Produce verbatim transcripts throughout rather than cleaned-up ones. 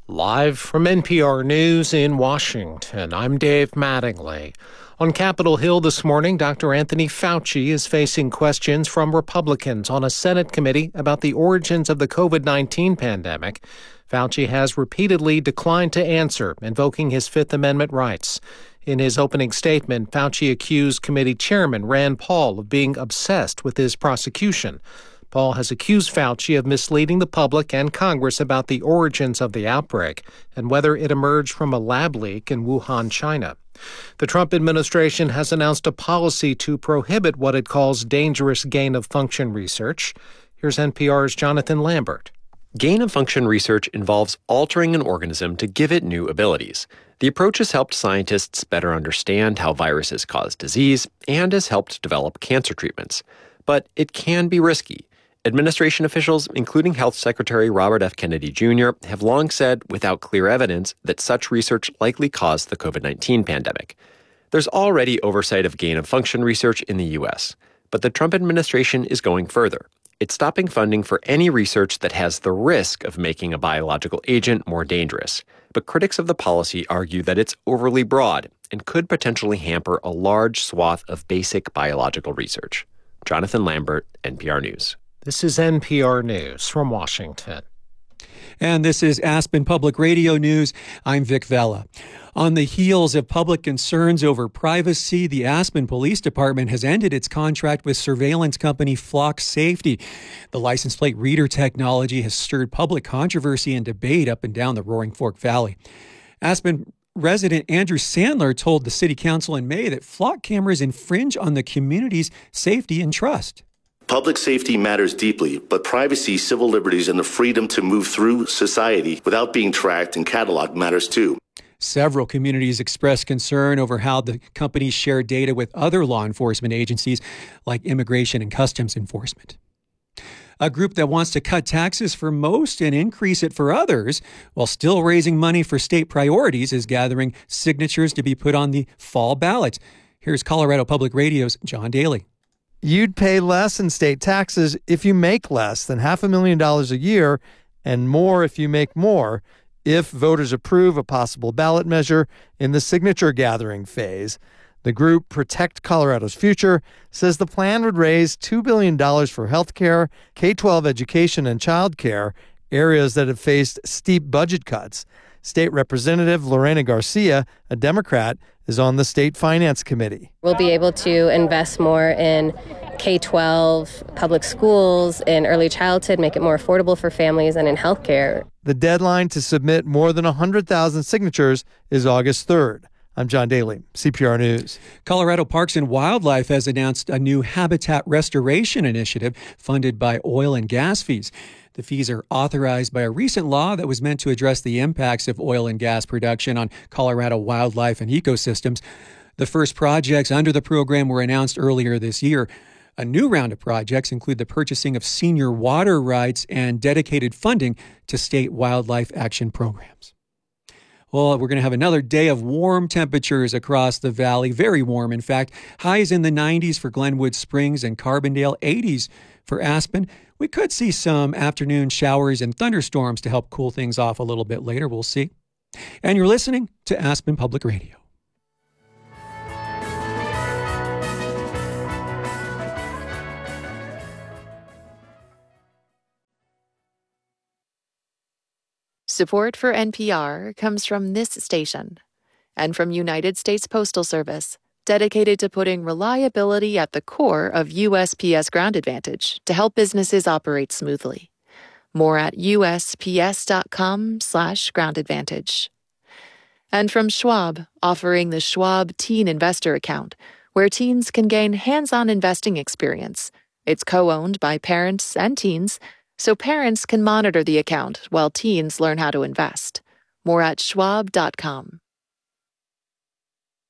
Live from N P R News in Washington, I'm Dave Mattingly. On Capitol Hill this morning, Doctor Anthony Fauci is facing questions from Republicans on a Senate committee about the origins of the covid nineteen pandemic. Fauci has repeatedly declined to answer, invoking his Fifth Amendment rights. In his opening statement, Fauci accused committee chairman Rand Paul of being obsessed with his prosecution. Paul has accused Fauci of misleading the public and Congress about the origins of the outbreak and whether it emerged from a lab leak in Wuhan, China. The Trump administration has announced a policy to prohibit what it calls dangerous gain-of-function research. Here's N P R's Jonathan Lambert. Gain-of-function research involves altering an organism to give it new abilities. The approach has helped scientists better understand how viruses cause disease and has helped develop cancer treatments. But it can be risky. Administration officials, including Health Secretary Robert F. Kennedy Junior, have long said, without clear evidence, that such research likely caused the covid nineteen pandemic. There's already oversight of gain-of-function research in the U S, but the Trump administration is going further. It's stopping funding for any research that has the risk of making a biological agent more dangerous. But critics of the policy argue that it's overly broad and could potentially hamper a large swath of basic biological research. Jonathan Lambert, N P R News. This is N P R News from Washington. And this is Aspen Public Radio News. I'm Vic Vella. On the heels of public concerns over privacy, the Aspen Police Department has ended its contract with surveillance company Flock Safety. The license plate reader technology has stirred public controversy and debate up and down the Roaring Fork Valley. Aspen resident Andrew Sandler told the city council in May that Flock cameras infringe on the community's safety and trust. Public safety matters deeply, but privacy, civil liberties, and the freedom to move through society without being tracked and cataloged matters too. Several communities expressed concern over how the companies share data with other law enforcement agencies like Immigration and Customs Enforcement. A group that wants to cut taxes for most and increase it for others while still raising money for state priorities is gathering signatures to be put on the fall ballot. Here's Colorado Public Radio's John Daly. You'd pay less in state taxes if you make less than half a million dollars a year and more if you make more, if voters approve a possible ballot measure in the signature gathering phase. The group Protect Colorado's Future says the plan would raise two billion dollars for health care, K twelve education, and child care, areas that have faced steep budget cuts. State Representative Lorena Garcia, a Democrat, is on the State Finance Committee. We'll be able to invest more in K twelve, public schools, in early childhood, make it more affordable for families, and in health care. The deadline to submit more than one hundred thousand signatures is August third. I'm John Daly, C P R News. Colorado Parks and Wildlife has announced a new habitat restoration initiative funded by oil and gas fees. The fees are authorized by a recent law that was meant to address the impacts of oil and gas production on Colorado wildlife and ecosystems. The first projects under the program were announced earlier this year. A new round of projects include the purchasing of senior water rights and dedicated funding to state wildlife action programs. Well, we're going to have another day of warm temperatures across the valley, very warm, in fact. Highs in the nineties for Glenwood Springs and Carbondale, eighties for Aspen. We could see some afternoon showers and thunderstorms to help cool things off a little bit later. We'll see. And you're listening to Aspen Public Radio. Support for N P R comes from this station and from United States Postal Service, dedicated to putting reliability at the core of U S P S Ground Advantage to help businesses operate smoothly. More at usps.com slash ground advantage. And from Schwab, offering the Schwab Teen Investor Account, where teens can gain hands-on investing experience. It's co-owned by parents and teens, so parents can monitor the account while teens learn how to invest. More at schwab dot com.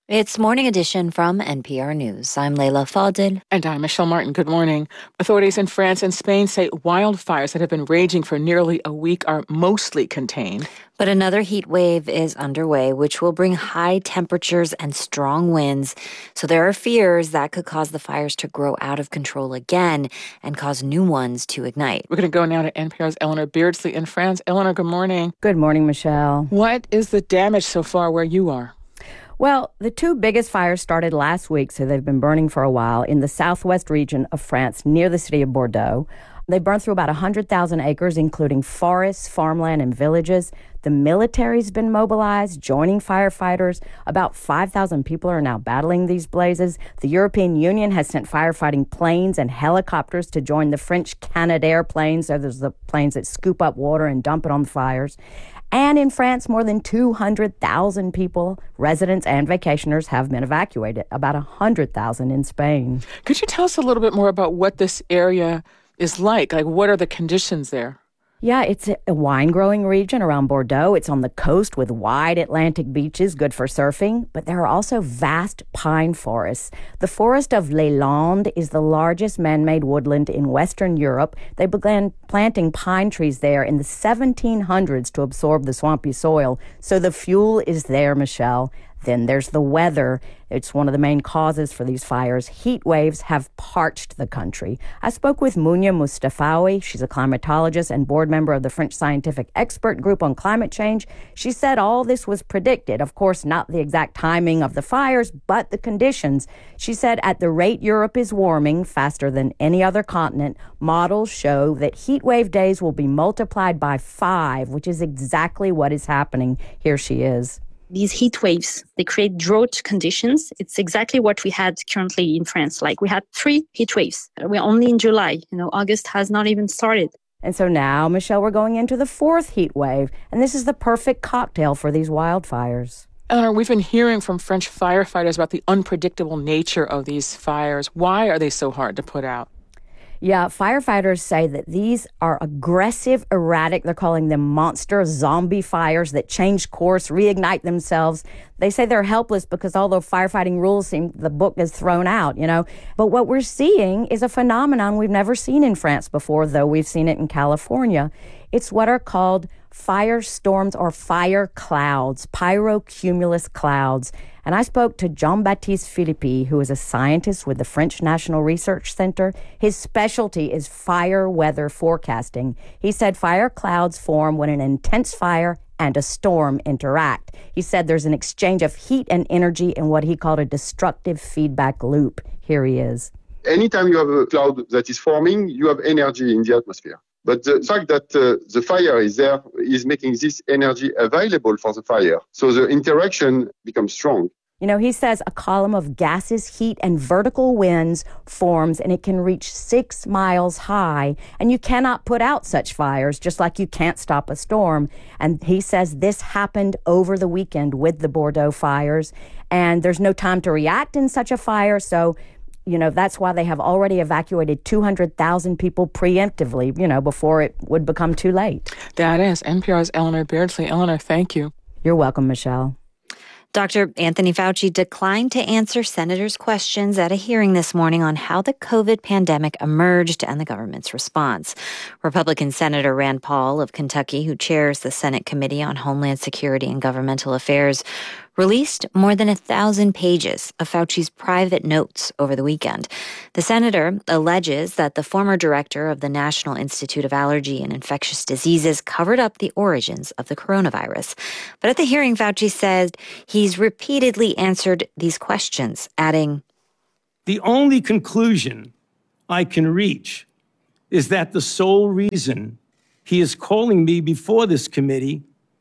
It's Morning Edition from N P R News. I'm Leila Fadel. And I'm Michelle Martin. Good morning. Authorities in France and Spain say wildfires that have been raging for nearly a week are mostly contained. But another heat wave is underway, which will bring high temperatures and strong winds. So there are fears that could cause the fires to grow out of control again and cause new ones to ignite. We're going to go now to N P R's Eleanor Beardsley in France. Eleanor, good morning. Good morning, Michelle. What is the damage so far where you are? Well, the two biggest fires started last week, so they've been burning for a while in the southwest region of France near the city of Bordeaux. They burned through about one hundred thousand acres, including forests, farmland, and villages. The military's been mobilized, joining firefighters. About five thousand people are now battling these blazes. The European Union has sent firefighting planes and helicopters to join the French Canadair planes. So there's the planes that scoop up water and dump it on the fires. And in France, more than two hundred thousand people, residents and vacationers, have been evacuated, about one hundred thousand in Spain. Could you tell us a little bit more about what this area is like? Like, what are the conditions there? Yeah, it's a wine-growing region around Bordeaux. It's on the coast with wide Atlantic beaches, good for surfing. But there are also vast pine forests. The forest of Les Landes is the largest man-made woodland in Western Europe. They began planting pine trees there in the seventeen hundreds to absorb the swampy soil. So the fuel is there, Michelle. Then there's the weather. It's one of the main causes for these fires. Heat waves have parched the country. I spoke with Mounia Mustafawi. She's a climatologist and board member of the French Scientific Expert Group on Climate Change. She said all this was predicted. Of course, not the exact timing of the fires, but the conditions. She said at the rate Europe is warming faster than any other continent, models show that heat wave days will be multiplied by five, which is exactly what is happening. Here she is. These heat waves, they create drought conditions. It's exactly what we had currently in France. Like we had three heat waves. We're only in July. You know, August has not even started. And so now, Michelle, we're going into the fourth heat wave. And this is the perfect cocktail for these wildfires. Eleanor, we've been hearing from French firefighters about the unpredictable nature of these fires. Why are they so hard to put out? Yeah, firefighters say that these are aggressive, erratic. They're calling them monster zombie fires that change course, reignite themselves. They say they're helpless because although firefighting rules seem, the book is thrown out, you know. But what we're seeing is a phenomenon we've never seen in France before, though we've seen it in California. It's what are called firestorms or fire clouds, pyrocumulus clouds. And I spoke to Jean-Baptiste Philippi, who is a scientist with the French National Research Center. His specialty is fire weather forecasting. He said fire clouds form when an intense fire and a storm interact. He said there's an exchange of heat and energy in what he called a destructive feedback loop. Here he is. Anytime you have a cloud that is forming, you have energy in the atmosphere. But the fact that uh, the fire is there is making this energy available for the fire. So the interaction becomes strong. You know, he says a column of gases, heat, and vertical winds forms, and it can reach six miles high. And you cannot put out such fires, just like you can't stop a storm. And he says this happened over the weekend with the Bordeaux fires. And there's no time to react in such a fire, so you know, that's why they have already evacuated two hundred thousand people preemptively, you know, before it would become too late. That is N P R's Eleanor Beardsley. Eleanor, thank you. You're welcome, Michelle. Doctor Anthony Fauci declined to answer senators' questions at a hearing this morning on how the COVID pandemic emerged and the government's response. Republican Senator Rand Paul of Kentucky, who chairs the Senate Committee on Homeland Security and Governmental Affairs, released more than a thousand pages of Fauci's private notes over the weekend. The senator alleges that the former director of the National Institute of Allergy and Infectious Diseases covered up the origins of the coronavirus. But at the hearing, Fauci said he's repeatedly answered these questions, adding, "The only conclusion I can reach is that the sole reason he is calling me before this committee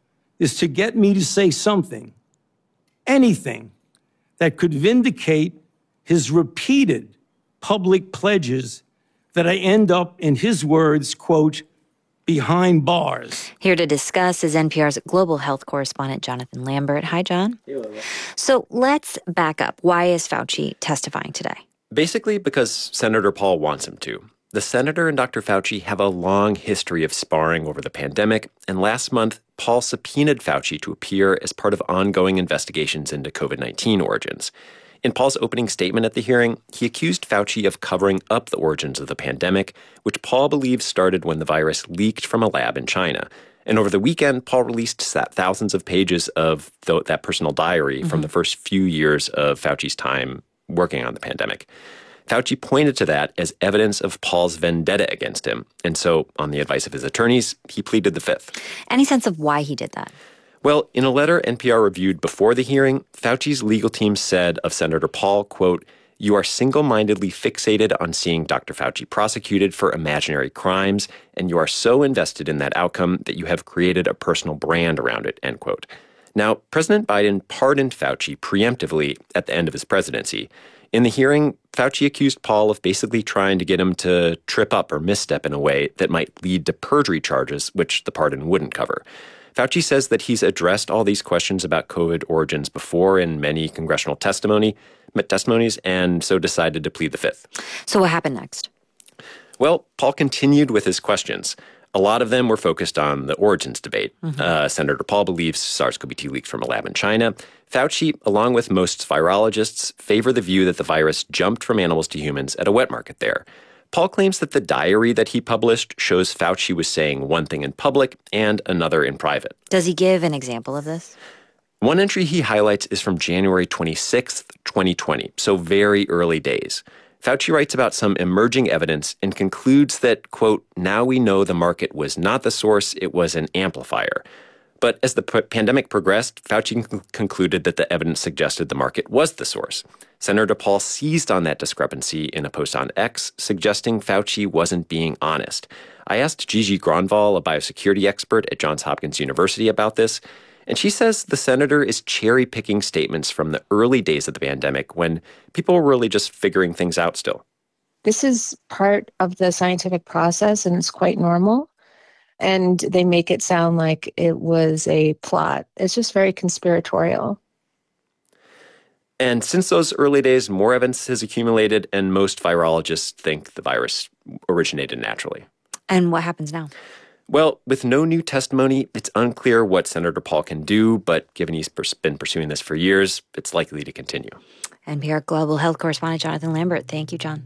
is to get me to say something, anything that could vindicate his repeated public pledges that I end up, in his words, quote, behind bars." Here to discuss is N P R's global health correspondent, Jonathan Lambert. Hi, John. Hello. So let's back up. Why is Fauci testifying today? Basically because Senator Paul wants him to. the senator and Doctor Fauci have a long history of sparring over the pandemic, and last month, Paul subpoenaed Fauci to appear as part of ongoing investigations into covid nineteen origins. In Paul's opening statement at the hearing, he accused Fauci of covering up the origins of the pandemic, which Paul believes started when the virus leaked from a lab in China. And over the weekend, Paul released thousands of pages of th- that personal diary mm-hmm. from the first few years of Fauci's time working on the pandemic. Fauci pointed to that as evidence of Paul's vendetta against him. And so, on the advice of his attorneys, he pleaded the fifth. Any sense of why he did that? Well, in a letter N P R reviewed before the hearing, Fauci's legal team said of Senator Paul, quote, "You are single-mindedly fixated on seeing Doctor Fauci prosecuted for imaginary crimes, and you are so invested in that outcome that you have created a personal brand around it," end quote. Now, President Biden pardoned Fauci preemptively at the end of his presidency. In the hearing, Fauci accused Paul of basically trying to get him to trip up or misstep in a way that might lead to perjury charges, which the pardon wouldn't cover. Fauci says that he's addressed all these questions about COVID origins before in many congressional testimony, testimonies, and so decided to plead the fifth. So what happened next? Well, Paul continued with his questions. A lot of them were focused on the origins debate. Mm-hmm. Uh, Senator Paul believes SARS-C o V two leaked from a lab in China. Fauci, along with most virologists, favor the view that the virus jumped from animals to humans at a wet market there. Paul claims that the diary that he published shows Fauci was saying one thing in public and another in private. Does he give an example of this? One entry he highlights is from January twenty-sixth, twenty twenty, so very early days. Fauci writes about some emerging evidence and concludes that, quote, "Now we know the market was not the source, it was an amplifier." But as the p- pandemic progressed, Fauci con- concluded that the evidence suggested the market was the source. Senator Paul seized on that discrepancy in a post on X, suggesting Fauci wasn't being honest. I asked Gigi Gronval, a biosecurity expert at Johns Hopkins University, about this, and she says the senator is cherry-picking statements from the early days of the pandemic when people were really just figuring things out still. This is part of the scientific process, and it's quite normal. And they make it sound like it was a plot. It's just very conspiratorial. And since those early days, more evidence has accumulated, and most virologists think the virus originated naturally. And what happens now? Well, with no new testimony, it's unclear what Senator Paul can do, but given he's pers- been pursuing this for years, it's likely to continue. N P R Global Health correspondent Jonathan Lambert. Thank you, John.